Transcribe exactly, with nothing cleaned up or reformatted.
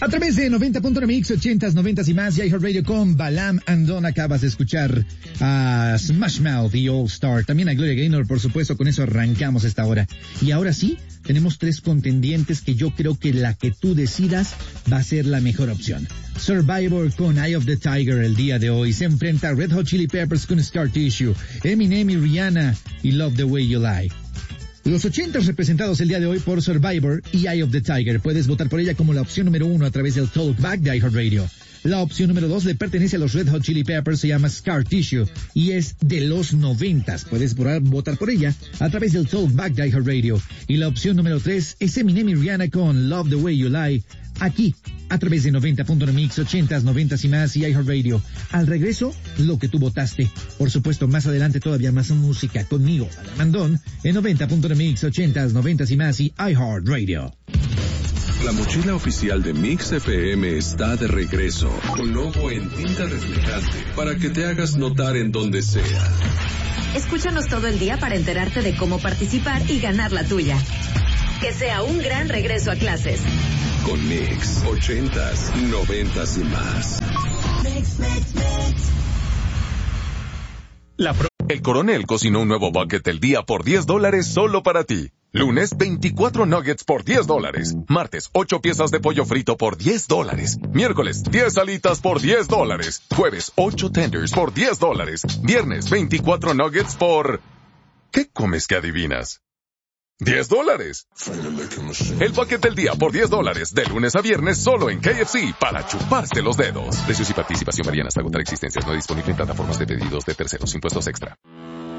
A través de noventa punto nueve Mix, ochentas, noventas y más, y iHeartRadio con Balam Andon. Acabas de escuchar a Smash Mouth y All Star. También a Gloria Gaynor, por supuesto. Con eso arrancamos esta hora. Y ahora sí, tenemos tres contendientes que yo creo que la que tú decidas va a ser la mejor opción. Survivor con Eye of the Tiger el día de hoy. Se enfrenta a Red Hot Chili Peppers con Scar Tissue. Eminem y Rihanna y Love the Way You Lie. Los ochentas representados el día de hoy por Survivor y Eye of the Tiger. Puedes votar por ella como la opción número uno a través del Talkback de iHeartRadio. La opción número dos le pertenece a los Red Hot Chili Peppers, se llama Scar Tissue y es de los noventas. Puedes votar por ella a través del Talkback de iHeartRadio. Y la opción número tres es Eminem y Rihanna con Love the Way You Lie, aquí a través de noventa punto nueve Mix, ochentas, noventas y más y iHeartRadio. Al regreso, lo que tú votaste. Por supuesto, más adelante todavía más música conmigo, Balam Andon, en noventa punto nueve Mix, ochentas, noventas y más y iHeartRadio. La mochila oficial de Mix F M está de regreso, con logo en tinta reflejante, para que te hagas notar en donde sea. Escúchanos todo el día para enterarte de cómo participar y ganar la tuya. Que sea un gran regreso a clases. Con Mix, ochentas, noventas y más. Mix, mix, mix. La pro- El Coronel cocinó un nuevo bucket del día por diez dólares solo para ti. Lunes, veinticuatro nuggets por diez dólares. Martes, ocho piezas de pollo frito por diez dólares. Miércoles, diez alitas por diez dólares. Jueves, ocho tenders por diez dólares. Viernes, veinticuatro nuggets por... ¿Qué comes que adivinas? diez dólares. El paquete del día por diez dólares, de lunes a viernes solo en K F C, para chuparse los dedos. Precios y participación varían hasta agotar existencias. No disponible en plataformas de pedidos de terceros. Impuestos extra.